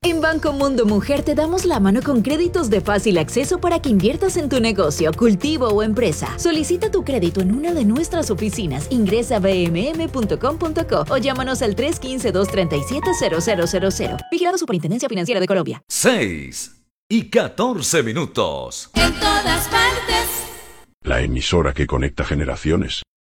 En Banco Mundo Mujer te damos la mano con créditos de fácil acceso para que inviertas en tu negocio, cultivo o empresa. Solicita tu crédito en una de nuestras oficinas. Ingresa a bmm.com.co o llámanos al 315-237-0000. Vigilado Superintendencia Financiera de Colombia. 6:14. En todas partes. La emisora que conecta generaciones.